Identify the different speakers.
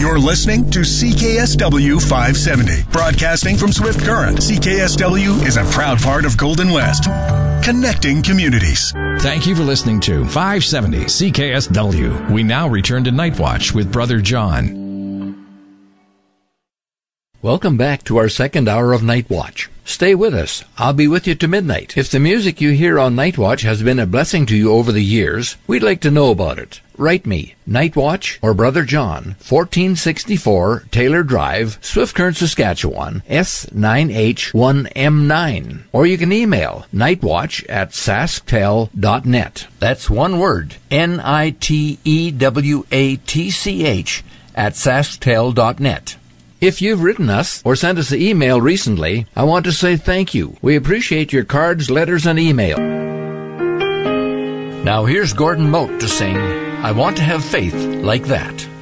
Speaker 1: You're listening to CKSW 570. Broadcasting from Swift Current, CKSW is a proud part of Golden West. Connecting communities.
Speaker 2: Thank you for listening to 570 CKSW. We now return to Night Watch with Brother John.
Speaker 3: Welcome back to our second hour of Night Watch. Stay with us. I'll be with you to midnight. If the music you hear on Night Watch has been a blessing to you over the years, we'd like to know about it. Write me, Night Watch or Brother John, 1464 Taylor Drive, Swift Current, Saskatchewan, S9H1M9. Or you can email nightwatch@sasktel.net. That's one word, NITEWATCH@sasktel.net. If you've written us or sent us an email recently, I want to say thank you. We appreciate your cards, letters, and email. Now here's Gordon Mote to sing, I Want to Have Faith Like That.